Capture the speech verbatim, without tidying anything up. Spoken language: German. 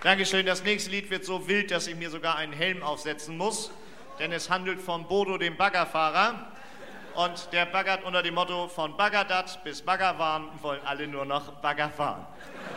Dankeschön. Das nächste Lied wird so wild, dass ich mir sogar einen Helm aufsetzen muss, denn es handelt von Bodo, dem Baggerfahrer. Und der baggert unter dem Motto: von Baggerdat bis Baggerwan wollen alle nur noch Bagger fahren.